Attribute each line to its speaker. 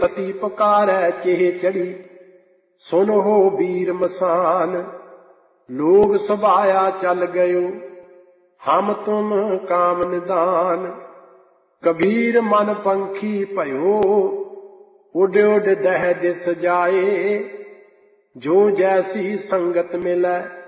Speaker 1: सती पुकारै चेह चढ़ी, सुन हो वीर मसान। लोग सभाया चल गयो, हम तुम काम निदान। कबीर मन पंखी भयो, उड उड दह दिस जाए। जो जैसी संगत मिलै